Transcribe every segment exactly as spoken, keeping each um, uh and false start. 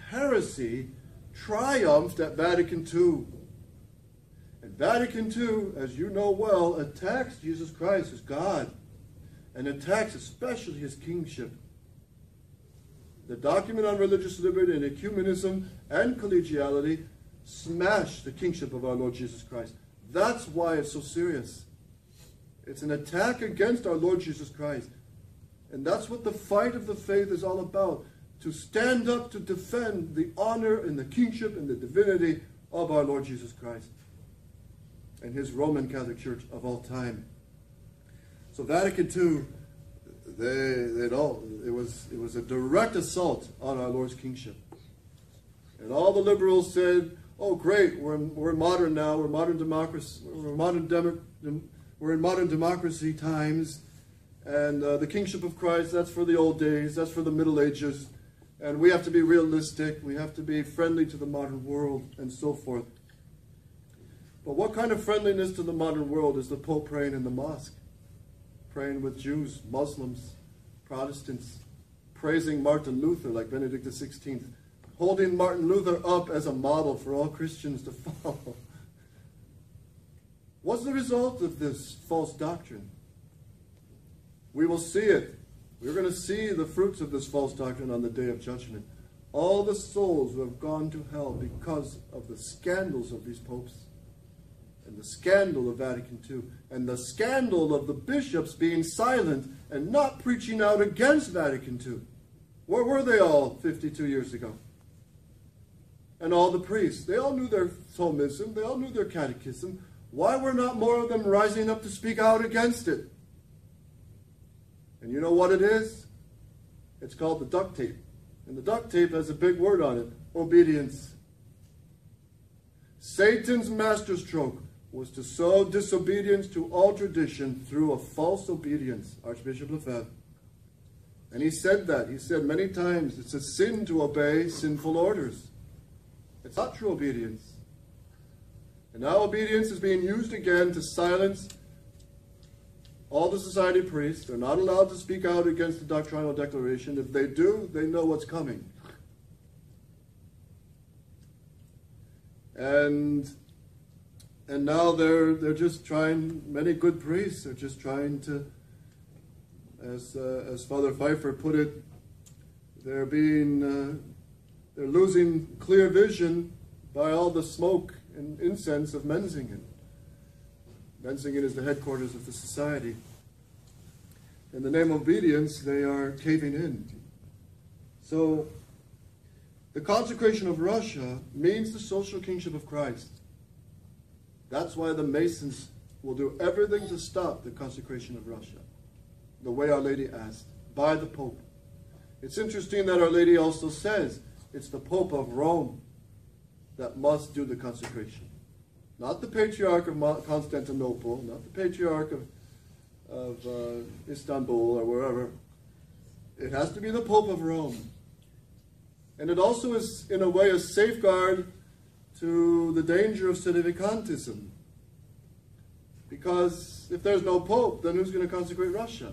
heresy triumphed at Vatican Two. And Vatican Two, as you know well, attacks Jesus Christ as God, and attacks especially his kingship. The document on religious liberty and ecumenism and collegiality smashed the kingship of our Lord Jesus Christ. That's why it's so serious. It's an attack against our Lord Jesus Christ. And that's what the fight of the faith is all about. To stand up to defend the honor and the kingship and the divinity of our Lord Jesus Christ and his Roman Catholic Church of all time. So Vatican Two, they, they all, it was, it was a direct assault on our Lord's kingship. And all the liberals said, oh great, we're in, we're in modern now, we're modern democracy, we're modern demo, we're in modern democracy times, and uh, the kingship of Christ, that's for the old days, that's for the Middle Ages, and we have to be realistic, we have to be friendly to the modern world, and so forth. But what kind of friendliness to the modern world is the Pope praying in the mosque? Praying with Jews, Muslims, Protestants, praising Martin Luther like Benedict the sixteenth, holding Martin Luther up as a model for all Christians to follow. What's the result of this false doctrine? We will see it. We're going to see the fruits of this false doctrine on the day of judgment. All the souls who have gone to hell because of the scandals of these popes, and the scandal of Vatican Two, and the scandal of the bishops being silent and not preaching out against Vatican Two. Where were they all fifty-two years ago? And all the priests, they all knew their thomism, they all knew their catechism. Why were not more of them rising up to speak out against it? And you know what it is? It's called the duct tape. And the duct tape has a big word on it: obedience. Satan's masterstroke was to sow disobedience to all tradition through a false obedience, Archbishop Lefebvre. And he said that. He said many times, it's a sin to obey sinful orders. It's not true obedience. And now obedience is being used again to silence all the society priests. They're not allowed to speak out against the doctrinal declaration. If they do, they know what's coming. And and now they're they're just trying, many good priests are just trying to, as uh, as Father Pfeiffer put it, they're being uh, they're losing clear vision by all the smoke and incense of Menzingen. Menzingen is the headquarters of the society. In the name of obedience, they are caving in. So, the consecration of Russia means the social kingship of Christ. That's why the Masons will do everything to stop the consecration of Russia, the way Our Lady asked, by the Pope. It's interesting that Our Lady also says it's the Pope of Rome that must do the consecration. Not the Patriarch of Constantinople, not the Patriarch of, of uh, Istanbul or wherever. It has to be the Pope of Rome. And it also is, in a way, a safeguard to the danger of sedevacantism. Because if there's no Pope, then who's going to consecrate Russia?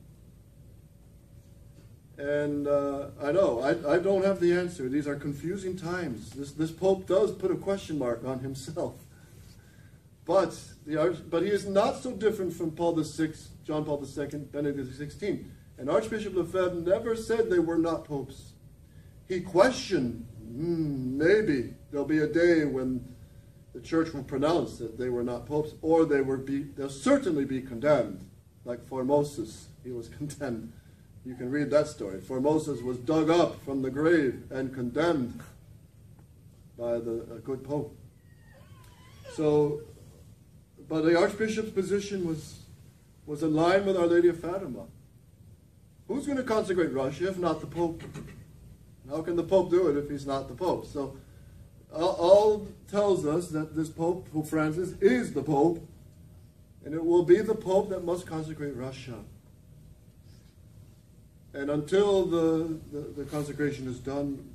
And uh, I know, I, I don't have the answer. These are confusing times. This, this Pope does put a question mark on himself. But, the, but he is not so different from Paul the Sixth, John Paul the Second, Benedict the Sixteenth. And Archbishop Lefebvre never said they were not popes. He questioned, hmm, maybe there'll be a day when the church will pronounce that they were not popes, or they will be, they'll certainly be condemned, like Formosus, he was condemned. You can read that story. Formosus was dug up from the grave and condemned by the uh, good Pope. So, but the Archbishop's position was, was in line with Our Lady of Fatima. Who's going to consecrate Russia if not the Pope? How can the Pope do it if he's not the Pope? So, all, all tells us that this Pope, Pope Francis, is the Pope, and it will be the Pope that must consecrate Russia. And until the, the, the consecration is done,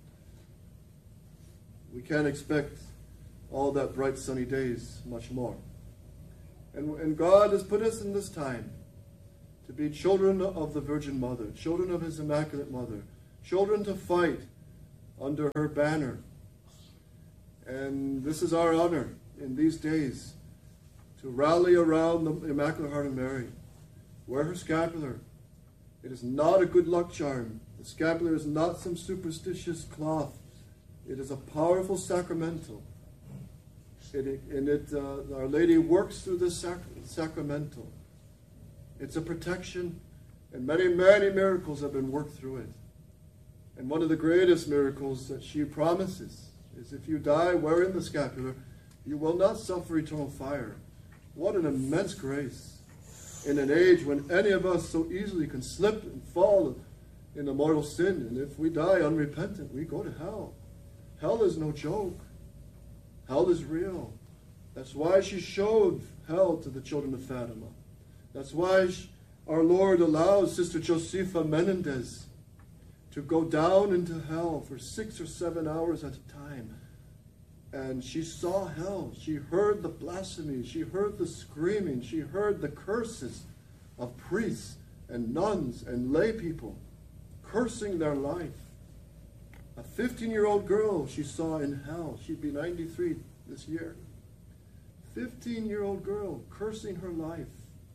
we can't expect all that bright sunny days much more. And, and God has put us in this time to be children of the Virgin Mother, children of His Immaculate Mother, children to fight under her banner. And this is our honor in these days, to rally around the Immaculate Heart of Mary. Wear her scapular. It is not a good luck charm. The scapular is not some superstitious cloth. It is a powerful sacramental. It, and it, uh, Our Lady works through this sac sacramental. It's a protection, and many, many miracles have been worked through it. And one of the greatest miracles that she promises is if you die wearing the scapular, you will not suffer eternal fire. What an immense grace in an age when any of us so easily can slip and fall in a mortal sin. And if we die unrepentant, we go to hell. Hell is no joke. Hell is real. That's why she showed hell to the children of Fatima. That's why she, our Lord allows Sister Josefa Menendez to go down into hell for six or seven hours at a time. And she saw hell. She heard the blasphemy. She heard the screaming. She heard the curses of priests and nuns and lay people cursing their life. A fifteen-year-old girl she saw in hell. She'd be ninety-three this year. fifteen-year-old girl cursing her life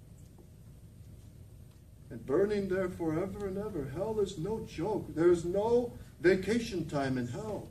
and burning there forever and ever. Hell is no joke. There's no vacation time in hell.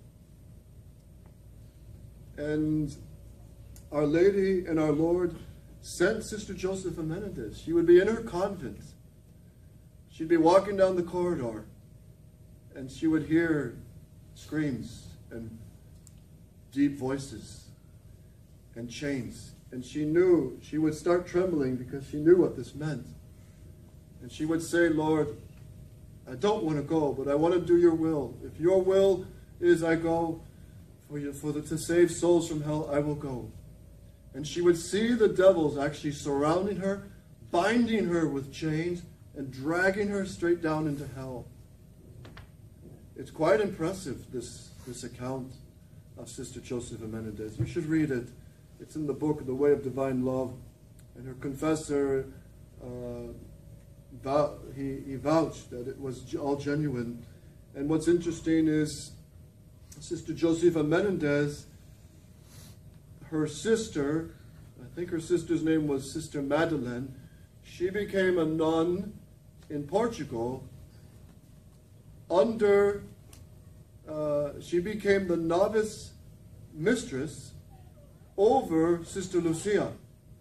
And Our Lady and our Lord sent Sister Josefa Menendez. She would be in her convent. She'd be walking down the corridor, and she would hear screams and deep voices and chains. And she knew, she would start trembling because she knew what this meant. And she would say, Lord, I don't want to go, but I want to do your will. If your will is I go for, you, for the, to save souls from hell, I will go. And she would see the devils actually surrounding her, binding her with chains, and dragging her straight down into hell. It's quite impressive, this, this account of Sister Josefa Menendez. You should read it. It's in the book, The Way of Divine Love. And her confessor, uh, vou he, he vouched that it was all genuine. And what's interesting is Sister Josefa Menendez, her sister, I think her sister's name was Sister Madeleine, she became a nun in Portugal under, uh, she became the novice mistress over Sister Lucia.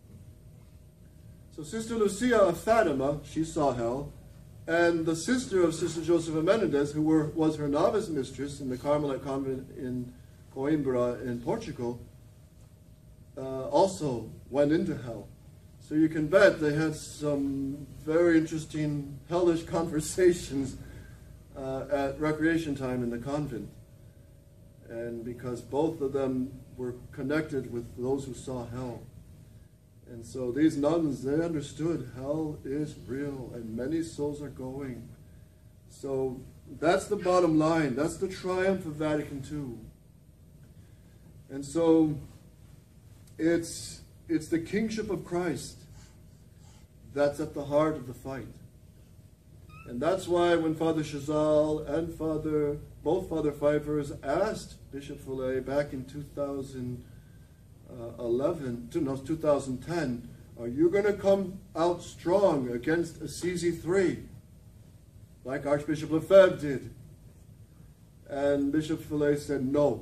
So Sister Lucia of Fatima, she saw hell, and the sister of Sister Josefa Menendez, who were, was her novice mistress in the Carmelite convent in Coimbra in Portugal, uh, also went into hell. So you can bet they had some very interesting hellish conversations uh, at recreation time in the convent. And because both of them were connected with those who saw hell. And so these nuns, they understood hell is real and many souls are going. So that's the bottom line. That's the triumph of Vatican Two. And so it's, it's the kingship of Christ that's at the heart of the fight. And that's why when Father Chazal and Father, both Father Pfeiffers asked Bishop Follet back in two thousand eleven, no, two thousand ten, are you going to come out strong against Assisi three, like Archbishop Lefebvre did? And Bishop Follet said no.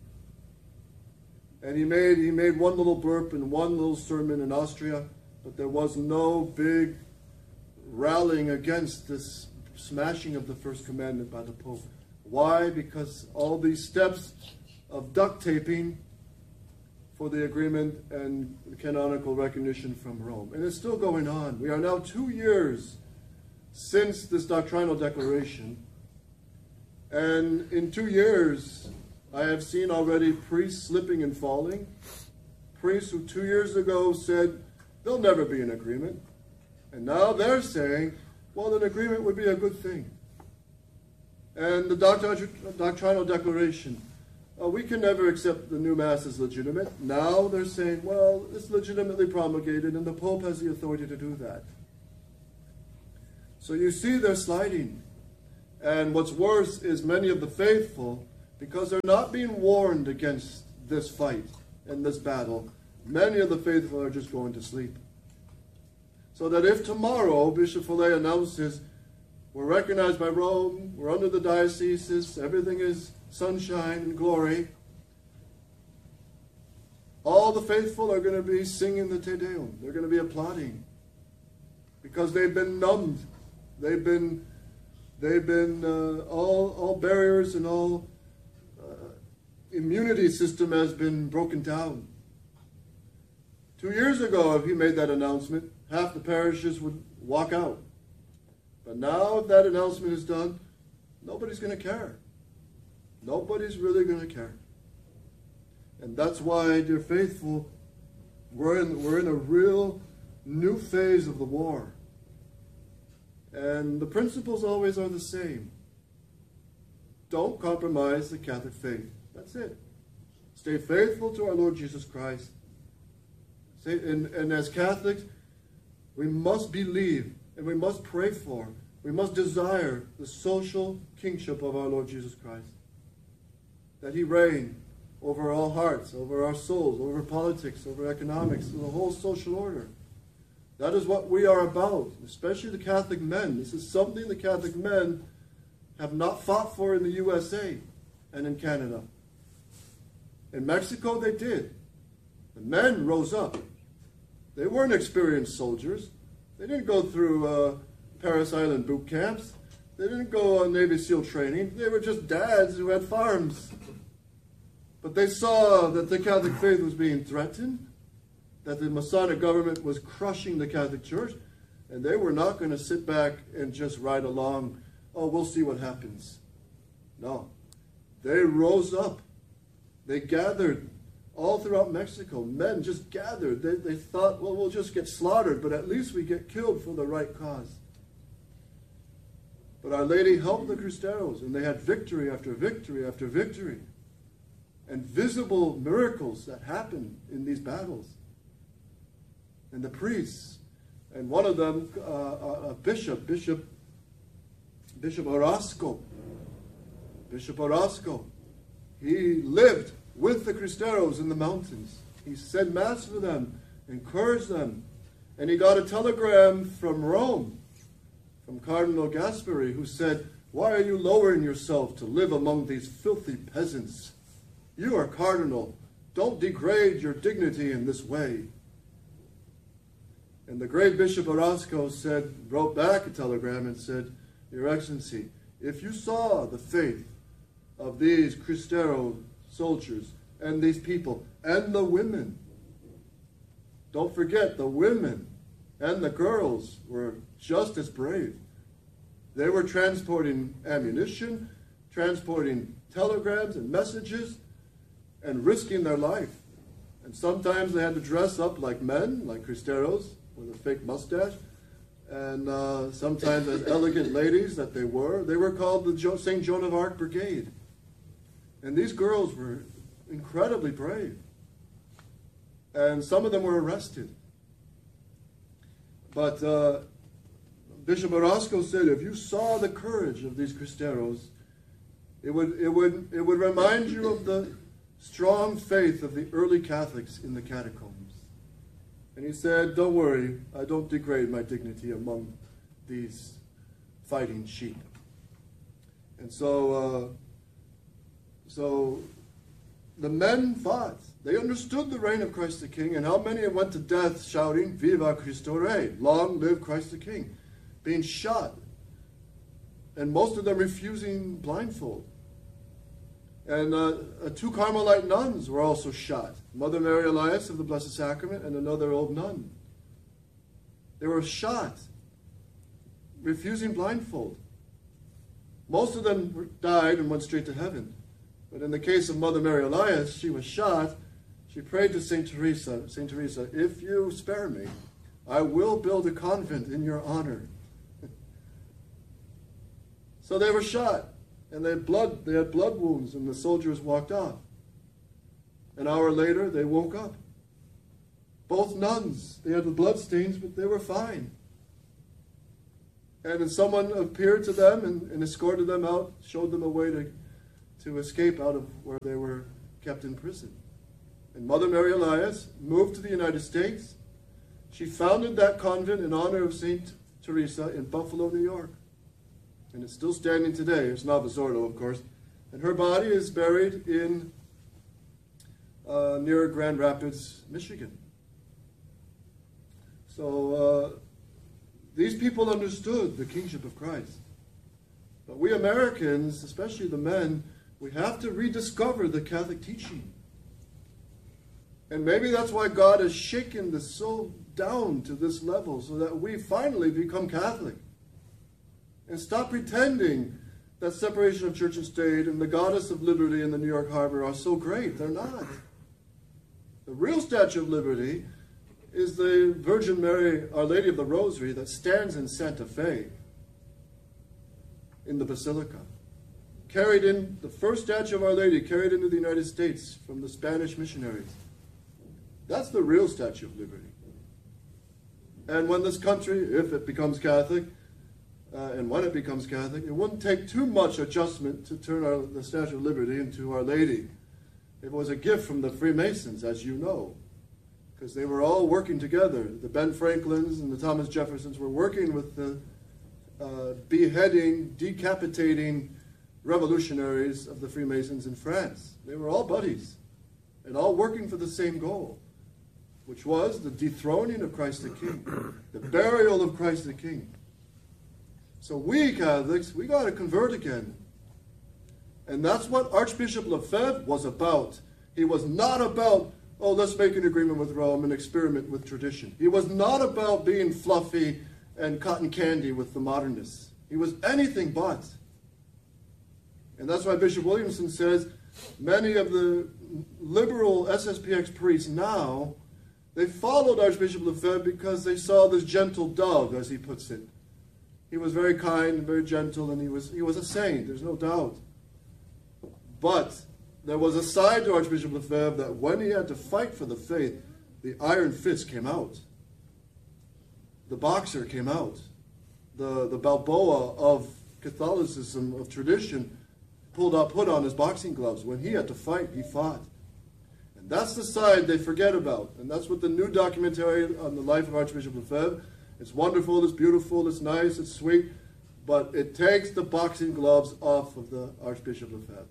And he made, he made one little burp and one little sermon in Austria, but there was no big rallying against this smashing of the first commandment by the Pope. Why? Because all these steps of duct taping for the agreement and the canonical recognition from Rome. And it's still going on. We are now two years since this doctrinal declaration. And in two years, I have seen already priests slipping and falling. Priests who two years ago said, there'll never be an agreement. And now they're saying, well, an agreement would be a good thing. And the doctrinal declaration, uh, we can never accept the new Mass as legitimate. Now they're saying, well, it's legitimately promulgated and the Pope has the authority to do that. So you see they're sliding. And what's worse is many of the faithful, because they're not being warned against this fight and this battle, many of the faithful are just going to sleep. So that if tomorrow Bishop Follet announces, we're recognized by Rome, we're under the diocese, everything is sunshine and glory, all the faithful are going to be singing the Te Deum. They're going to be applauding. Because they've been numbed. They've been, they've been, uh, all, all barriers and all uh, immunity system has been broken down. Two years ago, if he made that announcement, half the parishes would walk out. But now if that announcement is done, nobody's going to care. Nobody's really going to care. And that's why, dear faithful, we're in, we're in a real new phase of the war. And the principles always are the same. Don't compromise the Catholic faith. That's it. Stay faithful to our Lord Jesus Christ. And, and as Catholics, we must believe and we must pray for, we must desire the social kingship of our Lord Jesus Christ. That he reign over all hearts, over our souls, over politics, over economics, the whole social order. That is what we are about, especially the Catholic men. This is something the Catholic men have not fought for in the U S A and in Canada. In Mexico, they did. The men rose up. They weren't experienced soldiers. They didn't go through uh, Paris Island boot camps. They didn't go on Navy SEAL training. They were just dads who had farms. But they saw that the Catholic faith was being threatened, that the Masonic government was crushing the Catholic Church, and they were not going to sit back and just ride along, oh, we'll see what happens. No. They rose up. They gathered all throughout Mexico. Men just gathered. They, they thought, well, we'll just get slaughtered, but at least we get killed for the right cause. But Our Lady helped the Cristeros, and they had victory after victory after victory. And visible miracles that happened in these battles. And the priests, and one of them, uh, a, a bishop, Bishop, Bishop Orozco, Bishop Orozco, he lived with the Cristeros in the mountains. He said Mass for them, encouraged them, and he got a telegram from Rome, from Cardinal Gasperi, who said, why are you lowering yourself to live among these filthy peasants? You are cardinal. Don't degrade your dignity in this way. And the great Bishop Orozco said, wrote back a telegram and said, Your Excellency, if you saw the faith of these Cristero soldiers and these people and the women, don't forget the women and the girls were just as brave. They were transporting ammunition, transporting telegrams and messages, and risking their life. And sometimes they had to dress up like men, like Cristeros, with a fake mustache. And uh, sometimes as elegant ladies that they were, they were called the jo Saint Joan of Arc Brigade. And these girls were incredibly brave. And some of them were arrested. But uh, Bishop Orozco said, if you saw the courage of these Cristeros, it would, it would, it would remind you of the strong faith of the early Catholics in the catacombs. And he said, don't worry, I don't degrade my dignity among these fighting sheep. And so, uh, so the men fought. They understood the reign of Christ the King, and how many went to death shouting, Viva Cristo Rey, long live Christ the King, being shot, and most of them refusing blindfold. And uh, uh, two Carmelite nuns were also shot. Mother Mary Elias of the Blessed Sacrament and another old nun. They were shot, refusing blindfold. Most of them died and went straight to heaven. But in the case of Mother Mary Elias, she was shot. She prayed to Saint Teresa, Saint Teresa, if you spare me, I will build a convent in your honor. So they were shot. And they had blood, they had blood wounds, and the soldiers walked off. An hour later, they woke up. Both nuns, they had the blood stains, but they were fine. And then someone appeared to them and, and escorted them out, showed them a way to, to escape out of where they were kept in prison. And Mother Mary Elias moved to the United States. She founded that convent in honor of Saint Teresa in Buffalo, New York. And it's still standing today. It's Novus Ordo, of course. And her body is buried in uh, near Grand Rapids, Michigan. So uh, these people understood the kingship of Christ. But we Americans, especially the men, we have to rediscover the Catholic teaching. And maybe that's why God has shaken this so down to this level, so that we finally become Catholic. And stop pretending that separation of church and state and the goddess of liberty in the New York Harbor are so great. They're not. The real Statue of Liberty is the Virgin Mary, Our Lady of the Rosary, that stands in Santa Fe in the Basilica. Carried in, the first statue of Our Lady carried into the United States from the Spanish missionaries. That's the real Statue of Liberty. And when this country, if it becomes Catholic, uh, and when it becomes Catholic, it wouldn't take too much adjustment to turn our, the Statue of Liberty into Our Lady. It was a gift from the Freemasons, as you know, because they were all working together. The Ben Franklins and the Thomas Jeffersons were working with the uh, beheading, decapitating revolutionaries of the Freemasons in France. They were all buddies and all working for the same goal, which was the dethroning of Christ the King, the burial of Christ the King. So we Catholics, we got to convert again. And that's what Archbishop Lefebvre was about. He was not about, oh, let's make an agreement with Rome and experiment with tradition. He was not about being fluffy and cotton candy with the modernists. He was anything but. And that's why Bishop Williamson says many of the liberal S S P X priests now, they followed Archbishop Lefebvre because they saw this gentle dove, as he puts it. He was very kind and very gentle, and he was, he was a saint, there's no doubt. But there was a side to Archbishop Lefebvre that when he had to fight for the faith, the iron fist came out. The boxer came out. The, the Balboa of Catholicism, of tradition, pulled up, put on his boxing gloves. When he had to fight, he fought. And that's the side they forget about. And that's what the new documentary on the life of Archbishop Lefebvre, it's wonderful, it's beautiful, it's nice, it's sweet, but it takes the boxing gloves off of the Archbishop Lefebvre.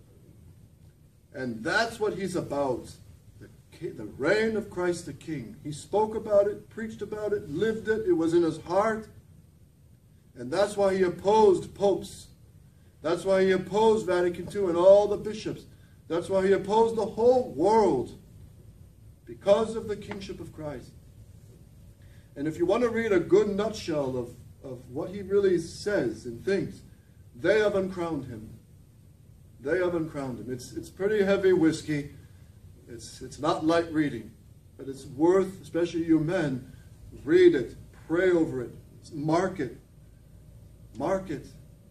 And that's what he's about, the, the reign of Christ the King. He spoke about it, preached about it, lived it, it was in his heart. And that's why he opposed popes. That's why he opposed Vatican Two and all the bishops. That's why he opposed the whole world, because of the kingship of Christ. And if you want to read a good nutshell of, of what he really says and thinks, they have uncrowned him. They have uncrowned him. It's, it's pretty heavy whiskey. It's, it's not light reading. But it's worth, especially you men, read it, pray over it, mark it, mark it,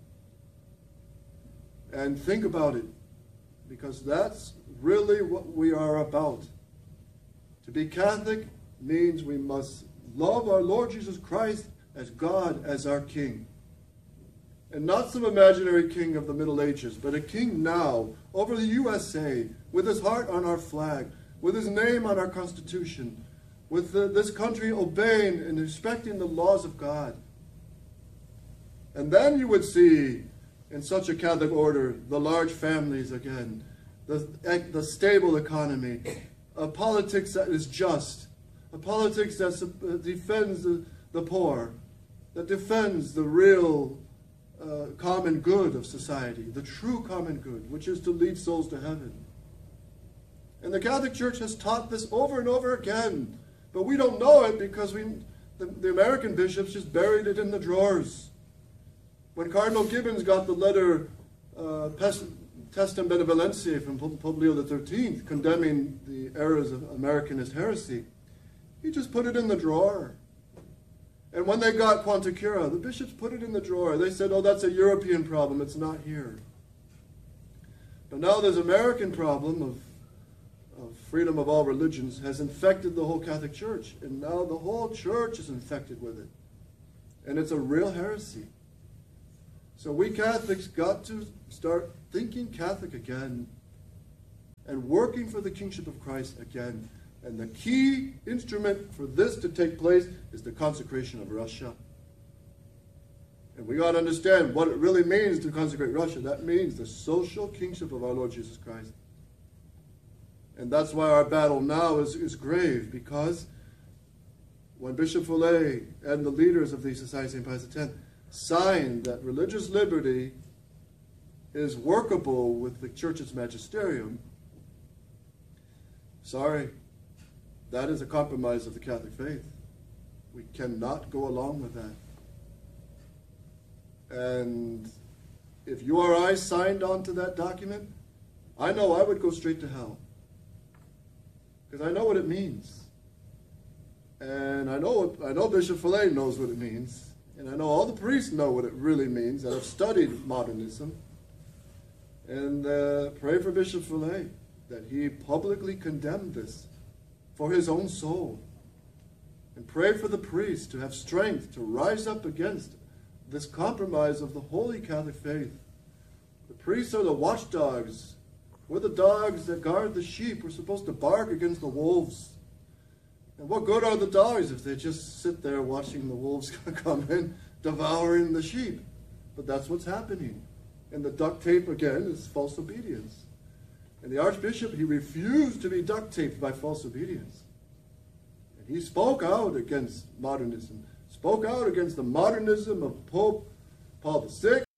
and think about it. Because that's really what we are about. To be Catholic means we must love our Lord Jesus Christ as God, as our King. And not some imaginary king of the Middle Ages, but a king now over the U S A, with his heart on our flag, with his name on our Constitution, with the, this country obeying and respecting the laws of God. And then you would see, in such a Catholic order, the large families again, the, the stable economy, a politics that is just, a politics that defends the, the poor, that defends the real uh, common good of society, the true common good, which is to lead souls to heaven. And the Catholic Church has taught this over and over again, but we don't know it because we, the, the American bishops just buried it in the drawers. When Cardinal Gibbons got the letter uh, Testem Benevolentiae from Pope Leo the thirteenth, condemning the errors of Americanist heresy, he just put it in the drawer. And when they got Quanta Cura, the bishops put it in the drawer. They said, oh, that's a European problem, it's not here. But now this American problem of, of freedom of all religions has infected the whole Catholic Church. And now the whole church is infected with it. And it's a real heresy. So we Catholics got to start thinking Catholic again and working for the kingship of Christ again. And the key instrument for this to take place is the consecration of Russia. And we got to understand what it really means to consecrate Russia. That means the social kingship of our Lord Jesus Christ. And that's why our battle now is, is grave, because when Bishop Follet and the leaders of the Society of Saint Pius X signed that religious liberty is workable with the Church's magisterium, sorry, that is a compromise of the Catholic faith. We cannot go along with that. And if you or I signed on to that document, I know I would go straight to hell. Because I know what it means. And I know, I know Bishop Follet knows what it means. And I know all the priests know what it really means that have studied modernism. And uh, pray for Bishop Follet that he publicly condemned this for his own soul. And pray for the priests to have strength to rise up against this compromise of the holy Catholic faith. The priests are the watchdogs. We're the dogs that guard the sheep. We're supposed to bark against the wolves. And what good are the dogs if they just sit there watching the wolves come in, devouring the sheep? But that's what's happening. And the duct tape, again, is false obedience. And the Archbishop, he refused to be duct taped by false obedience. And he spoke out against modernism, spoke out against the modernism of Pope Paul the Sixth,